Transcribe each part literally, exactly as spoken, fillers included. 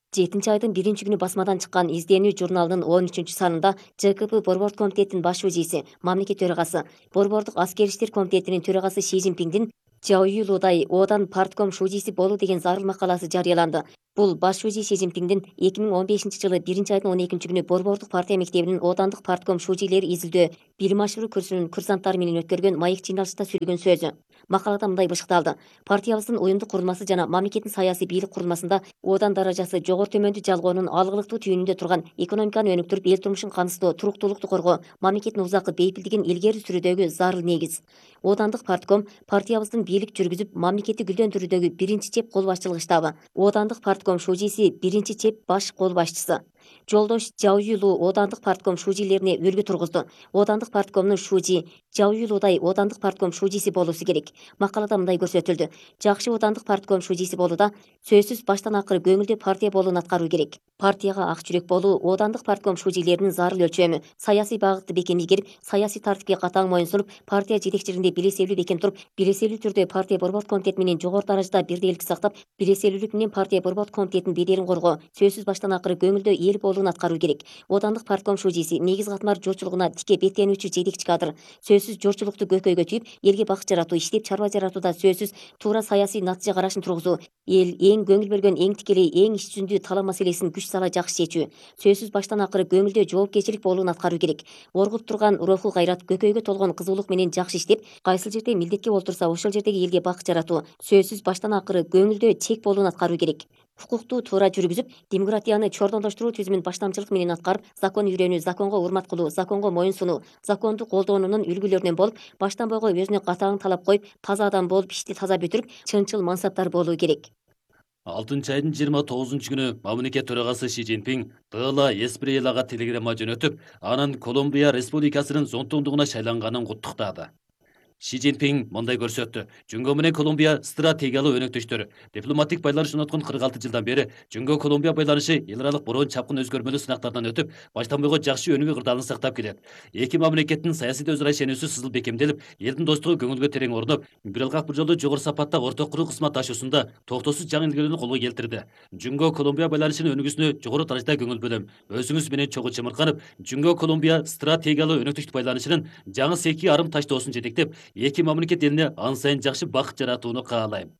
жетинчи айдын биринчи күнү басмадан чыккан «Изденүү» журналынын он үчүнчү санында ЖКП Борбордук комитетинин баш вазиси, мамлекет төрагасы, Борбордук аскер иштер комитетинин төрагасы Си Цзиньпиндин Жао Юйлудай Одан партком шужиси болуу деген зарыл макаласы жарыяланды. Бул баш вази Си Цзиньпиндин эки миң он бешинчи жылы биринчи айдын он экинчи күнү Борбордук партия мектебинин Одандык партком шужилери изилдөө билим ашыруу курсунун курсанттары менен өткөргөн маек жыйналышында сүйлөгөн сөзү. Макалада мындай бышыкталды: партиябыздын уюмдук курулмасы жана мамлекеттин саясий бийлик курулмасында Одан даражасы жогору төмөндү жалгоонун алгылыктуу түйүнүндө турган экономиканы өнүктүрүп, эл турмушун камсыздоо, туруктуулукту коргоо, мамлекеттин узакы бейпилдигин илгери сүрүүдөгү зарыл негиз. Одандык партком партиябыздын бийлик жүргүзүп, мамлекетти гүлдөндүрүүдөгү биринчи чеп кол башчылык штабы. Одандык партком шужиси биринчи чеп баш кол башчысы. Жолдош Жао Юйлу Одандык партком шужилерине үлгү тургузду. Одандык парткомдун шужи Жао Юйлудай Одандык партком шужиси болуусу керек. Макалада мындай көрсөтүлдү: жакшы Одандык партком шужиси болууда сөзсүз баштан акыры көңүлдүү партия болуун аткаруу керек. Партияга ак жүрөк болуу Одандык партком шужилеринин зарыл өлчөмү. Саясий багытты бекем ийгерип, саясий тартипке катаң моюн сунуп, партия жетекчилигинде билеселүү бекем туруп, билеселүү түрдө партия борбордук комитети менен жогору даражада бирдейлик сактап, билеселүүлүк менен партия борбордук комитетинин беделин коргоо, сөзсүз баштан акыры көңүлдүү эл болуун аткаруу керек. Одандык партком шужиси негиз катмар журчулугуна тике беттенүүчү жетекчи кадр. Сөзсүз журчулукту көкөйгө түйүп, элге бакыт жаратуу, иштеп чарба жаратууда сөзсүз туура саясий натыйжа карашын тургузуу, эл эң көңүл бөлгөн, эң тикелей, эң ич жүзүндүү талап маселесин күч сала жакшы чечүү, сөзсүз баштан акыры көңүлдүү жоопкерчилик болуун аткаруу керек. Оргуп турган руху кайрат, көкөйгө толгон кызуулук менен жакшы иштеп, кайсыл жерде милдетке олтурса, ошол жердеги элге бакыт жаратуу, сөзсүз баштан акыры көңүлдүү чек болуун аткаруу керек. Укукту туура жүргүзүп, демократияны чордондоштуруу түзүмүн баштамчылык менен аткарып, закон үйрөнүү, законго урмат кылуу, законго моюн сунуу, законду колдоонунун үлгүлөрүнөн болуп, баштан бойго өзүнө катаң талап коюп, таза адам болуп, ишти таза бүтүрүп, чынчыл мансаптар болуу керек. алтынчы айдын жыйырма тогузунчу күнү мамлекет төрагасы Си Цзиньпин Дыла Эсприелага телеграмма жөнөтүп, анын Колумбия Республикасынын зонтугдугуна шайланганын куттуктады. Си Цзиньпин мындай көрсөттү: Жүнгө менен Колумбия стратегиялык өнөктөштөр. Дипломатик байланыш орноткон кырк алты жылдан бери Жүнгө Колумбия байланышы эл аралык бороон чапкын өзгөрмөлүү сынактардан өтүп, баштан бойго жакшы өнүгүү кырдаалын сактап келет. Эки мамлекеттин саясий өзара ишенүүсү сызыл бекемделип, элдин достугу көңүлгө терең орноп, бир алгак бир жолдо жогору сапатта орток куруу кызмат ташуусунда токтоосуз жаңы илгерүүлөрү колго келтирди. Жүнгө Колумбия байланышынын өнүгүүсүнө жогору даражада көңүл бөлөм. Өзүңүз менен чогуу чымырканып, Жүнгө Колумбия стратегиялык өнөктөштүк байланышынын жаңы секи арым таштоосун жетектеп, эки мамлекет элине ан сайын жакшы бакыт жаратууну каалайм.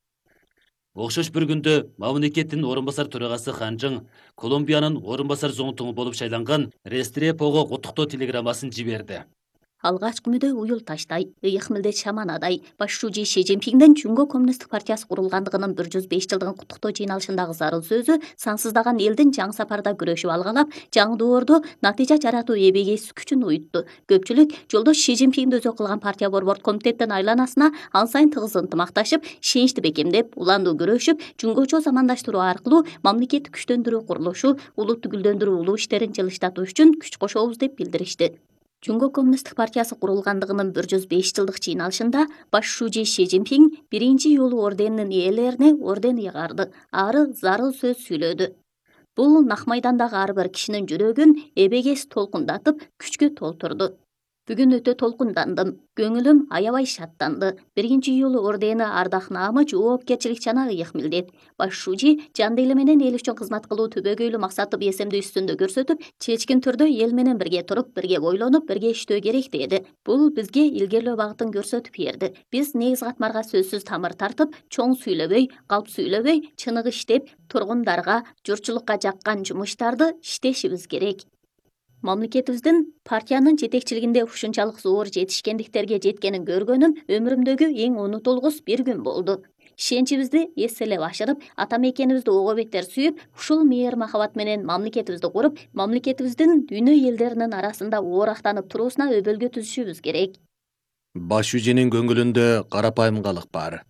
Окшош бир күндө мамлекеттин орун басар төрагасы Ханжың Колумбиянын орун басар зонтугу болуп шайланган Рестрепого куттуктоо телеграммасын жиберди. Алгачкы мүдө уюл таштай, ыйык милдет шаманадай, баш шужи Си Цзиньпиндин Жүнгө коммунисттик партиясы курулгандыгынын бир жүз беш жылдыгын куттуктоо жыйналышындагы зарыл сөзү сансыздаган элдин жаңы сапарда күрөшүп алгалап, жаңы доордо натыйжа жаратуу эбегейсиз күчүн уютту. Көпчүлүк жолдош Си Цзиньпинди өзү кылган партия борбордук комитеттин айланасына ан сайын тыгыз ынтымакташып, ишеничти бекемдеп, уландуу күрөшүп, Жүнгөчө замандаштыруу аркылуу мамлекетти күчтөндүрүү курулушу, улутту гүлдөндүрүү улуу иштерин жылыштатуу үчүн күч кошобуз деп билдиришти. Жүнгө коммунисттик партиясы курулгандыгынын бир жүз беш жылдык жыйналышында баш шужи Си Цзиньпин биринчи июлу орденинин ээлерине орден ыйгарды, ары зарыл сөз сүйлөдү. Бул нак майдандагы ар бир кишинин жүрөгүн эбегейсиз толкундатып, күчкө толтурду. Бүгүн өтө толкундандым, көңүлүм аябай шаттанды. биринчи июлу ордени ардак наамы, жоопкерчилик жана ыйык милдет. Баш шужи жанды эли менен эл үчүн кызмат кылуу түбөгөйлүү максатты бесемди үстүндө көрсөтүп, чечкин түрдө эл менен бирге туруп, бирге бойлонуп, бирге иштөө керек деди. Бул бизге илгерлөө багытын көрсөтүп берди. Биз негиз катмарга сөзсүз тамыр тартып, чоң сүйлөбөй, калп сүйлөбөй, чыныгы иштеп, тургундарга, журтчулукка жаккан жумуштарды иштешибиз керек. Мамлекетибиздин партиянын жетекчилигинде ушунчалык зор жетишкендиктерге жеткенин көргөнүм өмүрүмдөгү эң унутулгус бир күн болду. Ишеничибизди эселеп ашырып, ата мекенибизди ого беттер сүйүп, ушул мээр махабат менен мамлекетибизди куруп, мамлекетибиздин дүйнө элдеринин арасында оорактанып туруусуна өбөлгө түзүшүбүз керек. Баш шужинин көңүлүндө карапайымгалык бар.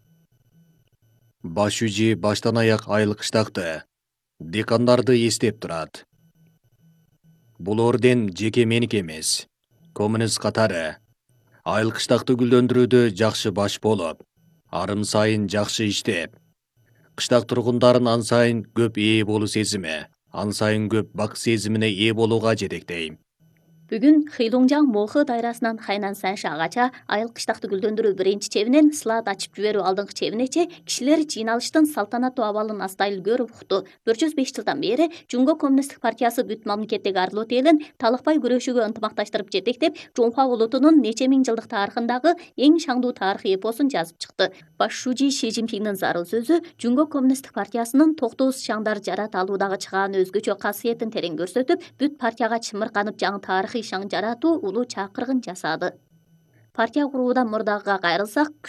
Баш шужи баштан аяк айыл кыштакты, декандарды эстеп турат. Бул орден жеке меники эмес. Коммунист катары айыл кыштакты гүлдөндүрүүдө жакшы баш болуп, арым сайын жакшы иштеп, кыштак тургундарын ан сайын көп ээ болуу сезими, ан сайын көп бак сезимине ээ болууга жетектейм. Бүгүн Хилуңжаң Мохы дайрасынан Хайнан Саншагача айыл кыштакты гүлдөндүрүү биринчи чебинен слад ачып жиберүү алдыңкы чебинече кишилер жыйналыштын салтанаттуу абалын астайыл көрүп укту. бир жүз беш жылдан бери Жумго Коммунисттик партиясы бүт мамлекеттеги арлуу элин талыкпай күрөшүүгө ынтымакташтырып жетектеп, Жонхва улутунун нече миң жылдык тарыхындагы эң шаңдуу тарыхый эпосун жазып чыкты. Баш шужи Си Цзиньпиңдин зарыл сөзү Жумго Коммунисттик партиясынын токтоос шаңдар жарата алуудагы чыгаан өзгөчө касиетин терең көрсөтүп, бүт партияга чымырканып жаңы тарыхый шаң жаратуу улуу чакыргын жасады. Партия куруудан мурдагыга кайрылсак,